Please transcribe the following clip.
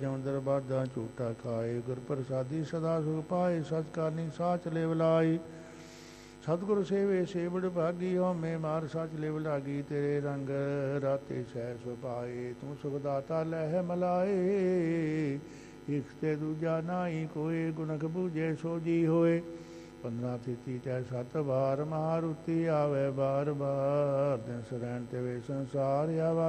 ਜਮਦਰ ਬਾਦਾ ਝੂਠਾ ਖਾਏ। ਗੁਰ ਪ੍ਰਸਾਦੀ ਸਦਾ ਸੁਖ ਪਾਏ। ਸਚ ਕਰਨੀ ਸਾਚ ਲਿਵ ਲਾਈ। ਸਤਿਗੁਰ ਸੇਵੇ ਸੇ ਬੜ ਭਾਗੀ। ਹਉਮੈ ਮਾਰ ਸਚ ਲਿਵ ਲਾਗੀ। ਤੇਰੇ ਰੰਗ ਰਾਤੇ ਸਹਿ ਸੁਭਾਏ। ਤੂੰ ਸੁਖ ਦਾਤਾ ਲਹਿ ਮਲਾਏ। ਇਕ ਤੇ ਦੂਜਾ ਨਾਹੀ ਕੋਇ। ਗੁਣਕ ਬੂਝੇ ਸੋ ਜੀ ਹੋਏ। 15 ਤਿਥੀ ਤੈ 7 ਵਾਰ। ਮਹਾਰੁਤੀ ਆਵੇ ਬਾਰ ਬਾਰ। ਦਿਨ ਸਰੈਣ ਤੇ ਵੇ ਸੰਸਾਰ ਆਵਾ